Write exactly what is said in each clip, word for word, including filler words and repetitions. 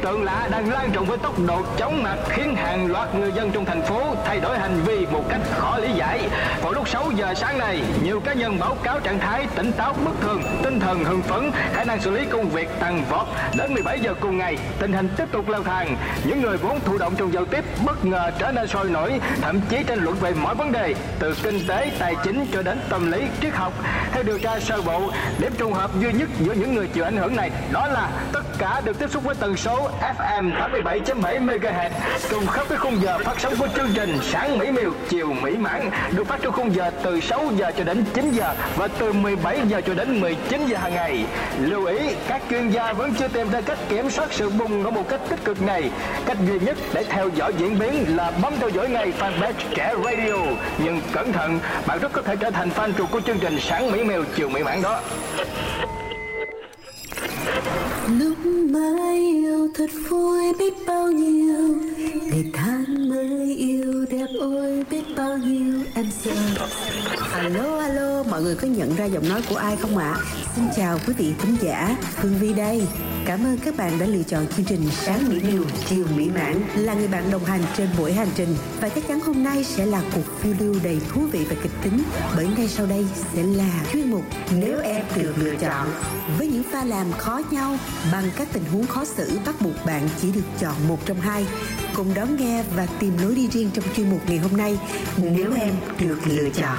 tượng lạ đang lan rộng với tốc độ chóng mặt, khiến hàng loạt người dân trong thành phố thay đổi hành vi một cách khó lý giải. Vào lúc sáu giờ sáng nay, nhiều cá nhân báo cáo trạng thái tỉnh táo bất thường, tinh thần hưng phấn, khả năng xử lý công việc tăng vọt. Đến mười bảy giờ cùng ngày, tình hình tiếp tục leo thang. Những người vốn thụ động trong giao tiếp bất ngờ trở nên sôi nổi, thậm chí tranh luận về mọi vấn đề, từ kinh tế, tài chính cho đến tâm lý, triết học. Theo điều tra sơ bộ, điểm trùng hợp duy nhất giữa những người chịu ảnh hưởng này đó là tất cả được tiếp xúc với tần số ép em tám mươi bảy chấm bảy MHz, trùng khớp với khung giờ phát sóng của chương trình Sáng mỹ miều, chiều mỹ mãn, được phát trong khung giờ từ sáu giờ cho đến chín giờ và từ mười bảy giờ cho đến mười chín giờ hàng ngày. Lưu ý, các chuyên gia vẫn chưa tìm ra cách kiểm soát sự bùng nổ một cách tích cực này. Cách duy nhất để theo dõi diễn biến là bấm theo dõi ngay fanpage Trẻ Radio. Nhưng cẩn thận, bạn rất có thể trở thành fan ruột của chương trình Sáng mỹ miều, chiều mỹ mãn đó. Lúc mới yêu thật vui biết bao nhiêu, ngày tháng mới yêu đẹp ôi biết bao nhiêu em sợ. Alo alo, mọi người có nhận ra giọng nói của ai không ạ? À? Xin chào quý vị thính giả, Phương Vi đây. Cảm ơn các bạn đã lựa chọn chương trình Sáng mỹ miều, chiều mỹ mãn là người bạn đồng hành trên mỗi hành trình. Và chắc chắn hôm nay sẽ là cuộc phiêu lưu đầy thú vị và kịch tính, bởi ngay sau đây sẽ là chuyên mục Nếu Em Được Lựa Chọn, với những pha làm khó nhau bằng các tình huống khó xử bắt buộc bạn chỉ được chọn một trong hai. Cùng đón nghe và tìm lối đi riêng trong chuyên mục ngày hôm nay, Nếu Em Được Lựa Chọn.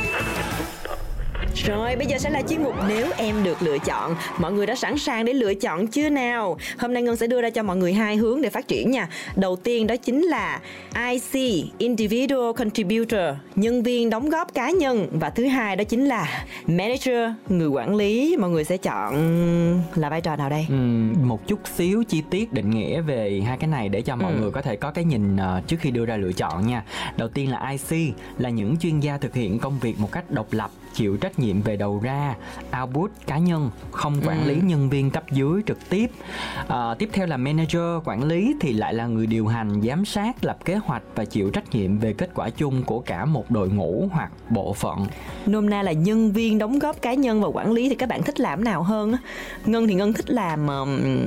Rồi, bây giờ sẽ là chuyên mục Nếu Em Được Lựa Chọn. Mọi người đã sẵn sàng để lựa chọn chưa nào? Hôm nay Ngân sẽ đưa ra cho mọi người hai hướng để phát triển nha. Đầu tiên đó chính là i xê, Individual Contributor, nhân viên đóng góp cá nhân. Và thứ hai đó chính là Manager, người quản lý. Mọi người sẽ chọn là vai trò nào đây? Ừ, một chút xíu chi tiết định nghĩa về hai cái này để cho mọi ừ. người có thể có cái nhìn uh, trước khi đưa ra lựa chọn nha. Đầu tiên là i xê, là những chuyên gia thực hiện công việc một cách độc lập, chịu trách nhiệm về đầu ra, output cá nhân, không quản ừ. lý nhân viên cấp dưới trực tiếp. À, tiếp theo là manager, quản lý thì lại là người điều hành, giám sát, lập kế hoạch và chịu trách nhiệm về kết quả chung của cả một đội ngũ hoặc bộ phận. Nôm na là nhân viên đóng góp cá nhân và quản lý, thì các bạn thích làm nào hơn á? Ngân thì Ngân thích làm um,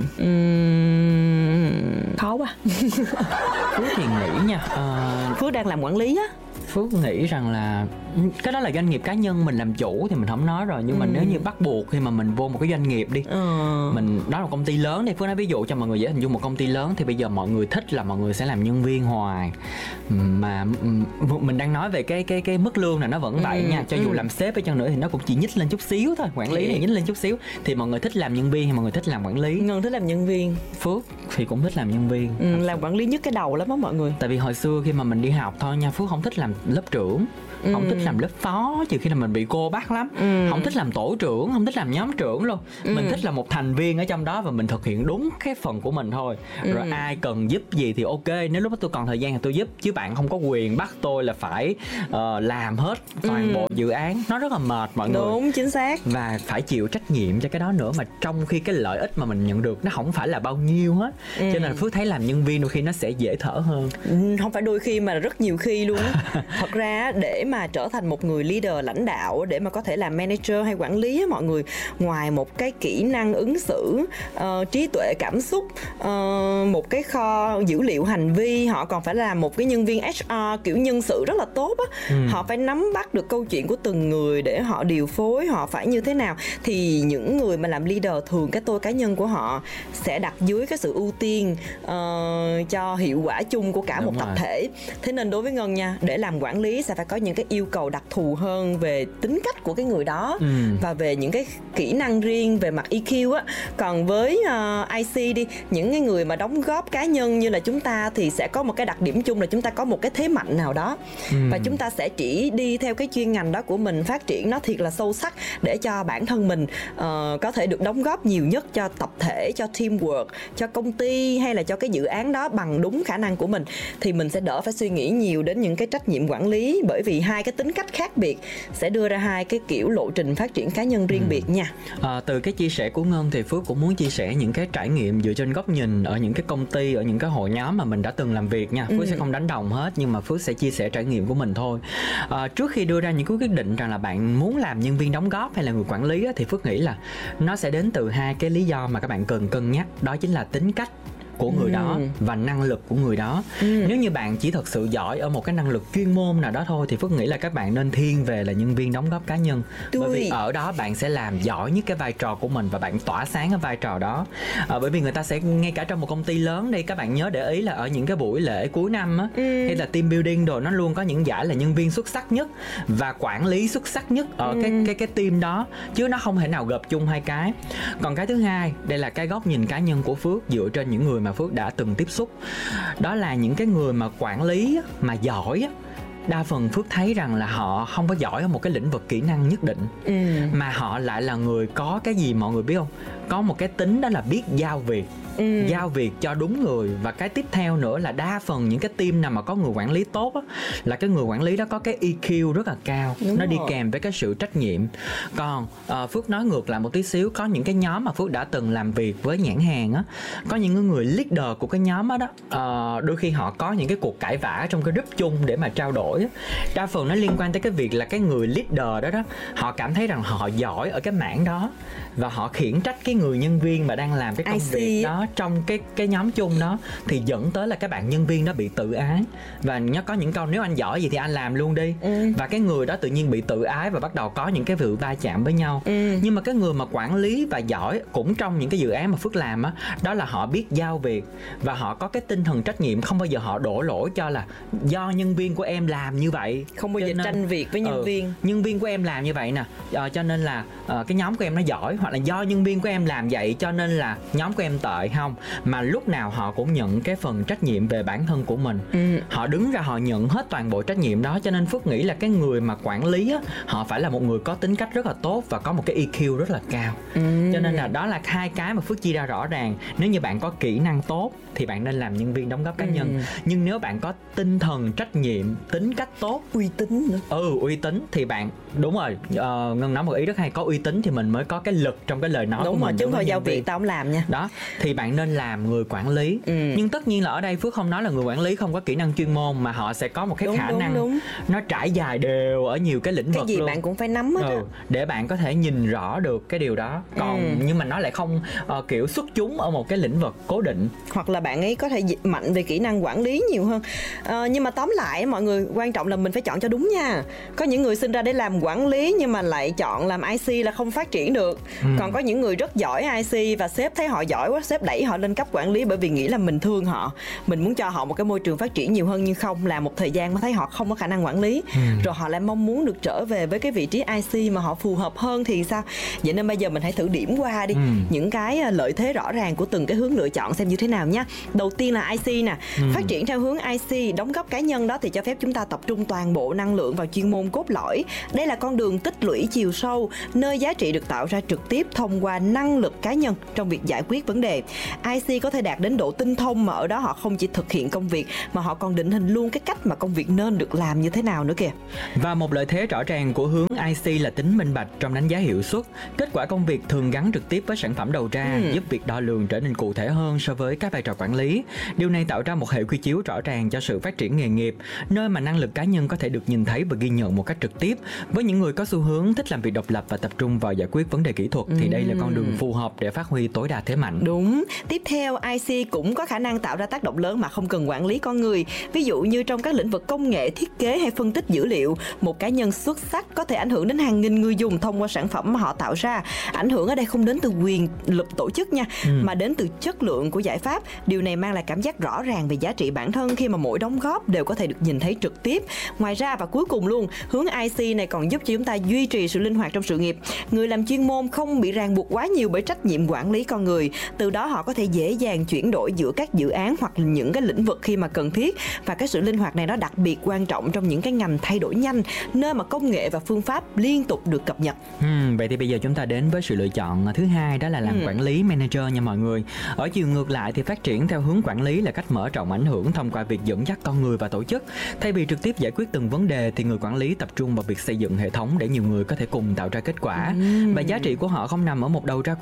khó quá. Phước thì nghĩ nha, uh... Phước đang làm quản lý á. Phước nghĩ rằng là cái đó là doanh nghiệp cá nhân, mình làm chủ thì mình không nói rồi, nhưng mà ừ. nếu như bắt buộc khi mà mình vô một cái doanh nghiệp đi, ừ. mình đó là một công ty lớn đi, Phước nói ví dụ cho mọi người dễ hình dung một công ty lớn, thì bây giờ mọi người thích là mọi người sẽ làm nhân viên hoài, mà mình đang nói về cái cái cái mức lương là nó vẫn vậy ừ. nha, cho dù ừ. làm sếp với chăng nữa thì nó cũng chỉ nhích lên chút xíu thôi, quản lý thì nhích lên chút xíu, thì mọi người thích làm nhân viên hay mọi người thích làm quản lý? Ngân thích làm nhân viên. Phước thì cũng thích làm nhân viên. Ừ, làm quản lý nhức cái đầu lắm á mọi người. Tại vì hồi xưa khi mà mình đi học thôi nha, Phước không thích làm lớp trưởng, ừ. không thích làm lớp phó, trừ khi là mình bị cô bắt lắm, ừ. không thích làm tổ trưởng, không thích làm nhóm trưởng luôn, ừ. mình thích là một thành viên ở trong đó và mình thực hiện đúng cái phần của mình thôi, ừ. rồi ai cần giúp gì thì ok, nếu lúc đó tôi còn thời gian thì tôi giúp, chứ bạn không có quyền bắt tôi là phải uh, làm hết toàn ừ. bộ dự án, nó rất là mệt mọi đúng, người. Đúng, chính xác. Và phải chịu trách nhiệm cho cái đó nữa, mà trong khi cái lợi ích mà mình nhận được nó không phải là bao nhiêu hết, ừ. cho nên Phước thấy làm nhân viên đôi khi nó sẽ dễ thở hơn. Ừ, không phải đôi khi mà rất nhiều khi luôn á. Thật ra để mà trở thành một người leader, lãnh đạo, để mà có thể làm manager hay quản lý á, mọi người, ngoài một cái kỹ năng ứng xử, uh, trí tuệ cảm xúc, uh, một cái kho dữ liệu hành vi, họ còn phải là một cái nhân viên hát rờ kiểu nhân sự rất là tốt á. ừ. Họ phải nắm bắt được câu chuyện của từng người để họ điều phối, họ phải như thế nào. Thì những người mà làm leader thường cái tôi cá nhân của họ sẽ đặt dưới cái sự ưu tiên uh, cho hiệu quả chung của cả Đúng một tập rồi. thể. Thế nên đối với Ngân nha, để làm quản lý sẽ phải có những cái yêu cầu đặc thù hơn về tính cách của cái người đó, ừ. và về những cái kỹ năng riêng về mặt e quy á. Còn với uh, i xê đi, những cái người mà đóng góp cá nhân như là chúng ta thì sẽ có một cái đặc điểm chung là chúng ta có một cái thế mạnh nào đó, ừ. và chúng ta sẽ chỉ đi theo cái chuyên ngành đó của mình, phát triển nó thiệt là sâu sắc để cho bản thân mình uh, có thể được đóng góp nhiều nhất cho tập thể, cho teamwork, cho công ty hay là cho cái dự án đó bằng đúng khả năng của mình, thì mình sẽ đỡ phải suy nghĩ nhiều đến những cái trách nhiệm quản lý, bởi vì hai cái tính cách khác biệt sẽ đưa ra hai cái kiểu lộ trình phát triển cá nhân riêng ừ. biệt nha. À, từ cái chia sẻ của Ngân thì Phước cũng muốn chia sẻ những cái trải nghiệm dựa trên góc nhìn ở những cái công ty, ở những cái hội nhóm mà mình đã từng làm việc nha. Phước ừ. sẽ không đánh đồng hết, nhưng mà Phước sẽ chia sẻ trải nghiệm của mình thôi. À, trước khi đưa ra những cái quyết định rằng là bạn muốn làm nhân viên đóng góp hay là người quản lý á, thì Phước nghĩ là nó sẽ đến từ hai cái lý do mà các bạn cần cân nhắc, đó chính là tính cách của người ừ. đó và năng lực của người đó. ừ. Nếu như bạn chỉ thật sự giỏi ở một cái năng lực chuyên môn nào đó thôi thì Phước nghĩ là các bạn nên thiên về là nhân viên đóng góp cá nhân. Tui. Bởi vì ở đó bạn sẽ làm giỏi nhất cái vai trò của mình và bạn tỏa sáng ở vai trò đó. à, Bởi vì người ta sẽ, ngay cả trong một công ty lớn đi, các bạn nhớ để ý là ở những cái buổi lễ cuối năm á, ừ. hay là team building đồ, nó luôn có những giải là nhân viên xuất sắc nhất và quản lý xuất sắc nhất ở ừ. cái cái cái team đó, chứ nó không thể nào gộp chung hai cái. Còn cái thứ hai, đây là cái góc nhìn cá nhân của Phước dựa trên những người mà Phước đã từng tiếp xúc. Đó là những cái người mà quản lý mà giỏi, đa phần Phước thấy rằng là họ không có giỏi ở một cái lĩnh vực kỹ năng nhất định, ừ. mà họ lại là người có cái gì mọi người biết không? Có một cái tính đó là biết giao việc. Ừ. Giao việc cho đúng người. Và cái tiếp theo nữa là đa phần những cái team nào mà có người quản lý tốt á, là cái người quản lý đó có cái e quy rất là cao. Đúng nó rồi. Đi kèm với cái sự trách nhiệm. Còn uh, Phước nói ngược lại một tí xíu, có những cái nhóm mà Phước đã từng làm việc với nhãn hàng á, có những người leader của cái nhóm đó, đó uh, đôi khi họ có những cái cuộc cãi vã trong cái group chung để mà trao đổi á. Đa phần nó liên quan tới cái việc là cái người leader đó đó, họ cảm thấy rằng họ giỏi ở cái mảng đó và họ khiển trách cái người nhân viên mà đang làm cái công việc đó trong cái cái nhóm chung đó, thì dẫn tới là các bạn nhân viên đó bị tự ái. Và nhớ có những câu nếu anh giỏi gì thì anh làm luôn đi. ừ. Và cái người đó tự nhiên bị tự ái và bắt đầu có những cái vụ va chạm với nhau. ừ. Nhưng mà cái người mà quản lý và giỏi cũng trong những cái dự án mà Phước làm á, đó, đó là họ biết giao việc và họ có cái tinh thần trách nhiệm, không bao giờ họ đổ lỗi cho là do nhân viên của em làm như vậy, không bao giờ nên, tranh việc với nhân ừ, viên nhân viên của em làm như vậy nè, à, cho nên là à, cái nhóm của em nó giỏi, hoặc là do nhân viên của em làm vậy cho nên là nhóm của em tệ. Không, mà lúc nào họ cũng nhận cái phần trách nhiệm về bản thân của mình. ừ. Họ đứng ra họ nhận hết toàn bộ trách nhiệm đó. Cho nên Phước nghĩ là cái người mà quản lý á, họ phải là một người có tính cách rất là tốt và có một cái e quy rất là cao. ừ. Cho nên là đó là hai cái mà Phước chia ra rõ ràng. Nếu như bạn có kỹ năng tốt thì bạn nên làm nhân viên đóng góp cá nhân. ừ. Nhưng nếu bạn có tinh thần trách nhiệm, tính cách tốt, uy tín nữa. Ừ uy tín thì bạn, đúng rồi, uh, Ngân nói một ý rất hay, có uy tín thì mình mới có cái lực trong cái lời nói đúng của rồi, mình. chứ thôi giao việc tao không làm nha. Đó, thì bạn nên làm người quản lý. ừ. Nhưng tất nhiên là ở đây Phước không nói là người quản lý không có kỹ năng chuyên môn, mà họ sẽ có một cái đúng, khả đúng, năng đúng. Nó trải dài đều ở nhiều cái lĩnh cái vực gì luôn. Bạn cũng phải nắm hết. ừ. Để bạn có thể nhìn rõ được cái điều đó. Còn ừ. nhưng mà nó lại không uh, kiểu xuất chúng ở một cái lĩnh vực cố định. Hoặc là bạn ấy có thể mạnh về kỹ năng quản lý nhiều hơn. uh, Nhưng mà tóm lại mọi người, quan trọng là mình phải chọn cho đúng nha. Có những người sinh ra để làm quản lý nhưng mà lại chọn làm i xê là không phát triển được. ừ. Còn có những người rất giỏi i xê và sếp thấy họ giỏi quá, sếp đẩy họ lên cấp quản lý bởi vì nghĩ là mình thương họ, mình muốn cho họ một cái môi trường phát triển nhiều hơn. Nhưng không, làm một thời gian mới thấy họ không có khả năng quản lý. ừ. Rồi họ lại mong muốn được trở về với cái vị trí i xê mà họ phù hợp hơn thì sao? Vậy nên bây giờ mình hãy thử điểm qua đi. ừ. Những cái lợi thế rõ ràng của từng cái hướng lựa chọn xem như thế nào nhé. Đầu tiên là i xê nè. ừ. Phát triển theo hướng i xê đóng góp cá nhân đó thì cho phép chúng ta tập trung toàn bộ năng lượng vào chuyên môn cốt lõi. Đây là con đường tích lũy chiều sâu, nơi giá trị được tạo ra trực tiếp thông qua năng lực cá nhân trong việc giải quyết vấn đề. i xê có thể đạt đến độ tinh thông mà ở đó họ không chỉ thực hiện công việc mà họ còn định hình luôn cái cách mà công việc nên được làm như thế nào nữa kìa. Và một lợi thế rõ ràng của hướng i xê là tính minh bạch trong đánh giá hiệu suất. Kết quả công việc thường gắn trực tiếp với sản phẩm đầu ra, ừ. giúp việc đo lường trở nên cụ thể hơn so với các vai trò quản lý. Điều này tạo ra một hệ quy chiếu rõ ràng cho sự phát triển nghề nghiệp, nơi mà năng lực cá nhân có thể được nhìn thấy và ghi nhận một cách trực tiếp. Với những người có xu hướng thích làm việc độc lập và tập trung vào giải quyết vấn đề kỹ thuật, ừ. thì đây là con đường phù hợp để phát huy tối đa thế mạnh. Đúng. Tiếp theo, i xê cũng có khả năng tạo ra tác động lớn mà không cần quản lý con người. Ví dụ như trong các lĩnh vực công nghệ, thiết kế hay phân tích dữ liệu, một cá nhân xuất sắc có thể ảnh hưởng đến hàng nghìn người dùng thông qua sản phẩm mà họ tạo ra. Ảnh hưởng ở đây không đến từ quyền lực tổ chức nha, ừ. mà đến từ chất lượng của giải pháp. Điều này mang lại cảm giác rõ ràng về giá trị bản thân khi mà mỗi đóng góp đều có thể được nhìn thấy trực tiếp. Ngoài ra và cuối cùng luôn, hướng i xê này còn giúp cho chúng ta duy trì sự linh hoạt trong sự nghiệp. Người làm chuyên môn không bị ràng buộc quá nhiều bởi trách nhiệm quản lý con người. Từ đó họ có thể dễ dàng chuyển đổi giữa các dự án hoặc những cái lĩnh vực khi mà cần thiết. Và cái sự linh hoạt này nó đặc biệt quan trọng trong những cái ngành thay đổi nhanh, nơi mà công nghệ và phương pháp liên tục được cập nhật. Ừ, vậy thì bây giờ chúng ta đến với sự lựa chọn thứ hai, đó là làm ừ. quản lý, manager nha mọi người. Ở chiều ngược lại thì phát triển theo hướng quản lý là cách mở rộng ảnh hưởng thông qua việc dẫn dắt con người và tổ chức. Thay vì trực tiếp giải quyết từng vấn đề thì người quản lý tập trung vào việc xây dựng hệ thống để nhiều người có thể cùng tạo ra kết quả. ừ. Và giá trị của họ không nằm ở một đầu ra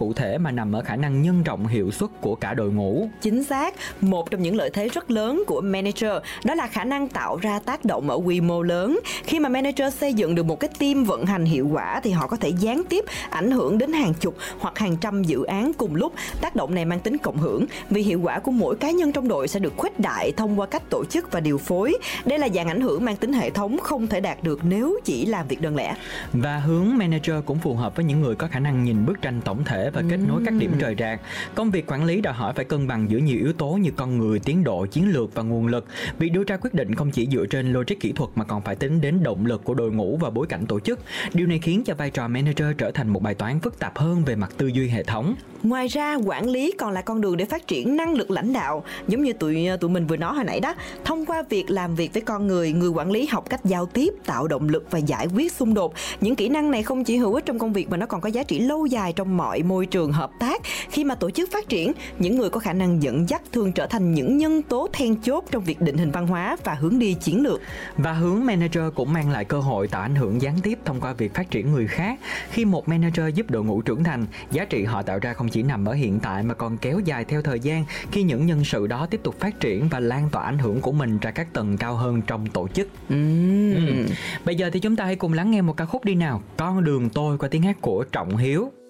cụ thể mà nằm ở khả năng nhân rộng hiệu suất của cả đội ngũ. Chính xác, một trong những lợi thế rất lớn của manager đó là khả năng tạo ra tác động ở quy mô lớn. Khi mà manager xây dựng được một cái team vận hành hiệu quả thì họ có thể gián tiếp ảnh hưởng đến hàng chục hoặc hàng trăm dự án cùng lúc. Tác động này mang tính cộng hưởng vì hiệu quả của mỗi cá nhân trong đội sẽ được khuếch đại thông qua cách tổ chức và điều phối. Đây là dạng ảnh hưởng mang tính hệ thống không thể đạt được nếu chỉ làm việc đơn lẻ. Và hướng manager cũng phù hợp với những người có khả năng nhìn bức tranh tổng thể và kết nối các điểm rời rạc. Công việc quản lý đòi hỏi phải cân bằng giữa nhiều yếu tố như con người, tiến độ, chiến lược và nguồn lực. Việc đưa ra quyết định không chỉ dựa trên logic kỹ thuật mà còn phải tính đến động lực của đội ngũ và bối cảnh tổ chức. Điều này khiến cho vai trò manager trở thành một bài toán phức tạp hơn về mặt tư duy hệ thống. Ngoài ra, quản lý còn là con đường để phát triển năng lực lãnh đạo. Giống như tụi tụi mình vừa nói hồi nãy đó, thông qua việc làm việc với con người, người quản lý học cách giao tiếp, tạo động lực và giải quyết xung đột. Những kỹ năng này không chỉ hữu ích trong công việc mà nó còn có giá trị lâu dài trong mọi môi trường hợp tác. Khi mà tổ chức phát triển, những người có khả năng dẫn dắt thường trở thành những nhân tố then chốt trong việc định hình văn hóa và hướng đi chiến lược. Và hướng manager cũng mang lại cơ hội tạo ảnh hưởng gián tiếp thông qua việc phát triển người khác. Khi một manager giúp đội ngũ trưởng thành, giá trị họ tạo ra không chỉ nằm ở hiện tại mà còn kéo dài theo thời gian khi những nhân sự đó tiếp tục phát triển và lan tỏa ảnh hưởng của mình ra các tầng cao hơn trong tổ chức. Uhm. Ừ. Bây giờ thì chúng ta hãy cùng lắng nghe một ca khúc đi nào. Con đường tôi qua tiếng hát của Trọng Hiếu.